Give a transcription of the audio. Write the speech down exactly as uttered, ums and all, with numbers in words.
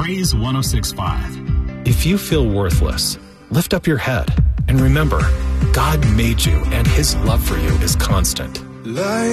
Breeze one oh six point five. If you feel worthless, lift up your head and remember, God made you and His love for you is constant.